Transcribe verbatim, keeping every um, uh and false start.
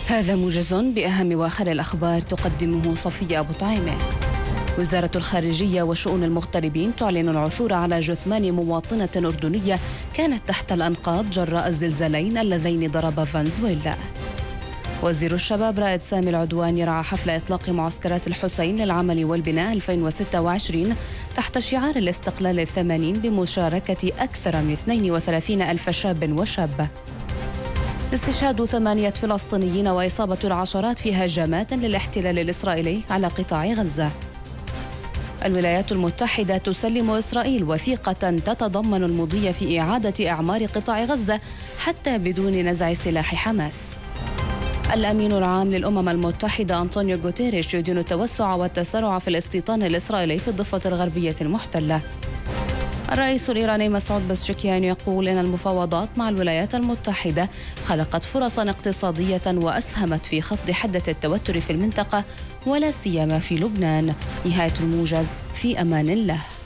هذا موجز بأهم وآخر الأخبار تقدمه صفية أبو طعيمة. وزارة الخارجية وشؤون المغتربين تعلن العثور على جثمان مواطنة أردنية كانت تحت الأنقاض جراء الزلزالين اللذين ضربا فنزويلا. وزير الشباب رائد سامي العدوان يرعى حفل إطلاق معسكرات الحسين للعمل والبناء ألفين وستة وعشرين تحت شعار الاستقلال الثمانين بمشاركة أكثر من اثنين وثلاثين ألف شاب وشابة. استشهاد ثمانية فلسطينيين وإصابة العشرات في هجمات للاحتلال الإسرائيلي على قطاع غزة. الولايات المتحدة تسلم إسرائيل وثيقة تتضمن المضي في إعادة إعمار قطاع غزة حتى بدون نزع سلاح حماس. الأمين العام للأمم المتحدة أنطونيو غوتيريش يدين التوسع والتسارع في الاستيطان الإسرائيلي في الضفة الغربية المحتلة. الرئيس الإيراني مسعود بزشكيان يقول إن المفاوضات مع الولايات المتحدة خلقت فرصا اقتصادية وأسهمت في خفض حدة التوتر في المنطقة ولا سيما في لبنان. نهاية الموجز، في أمان الله.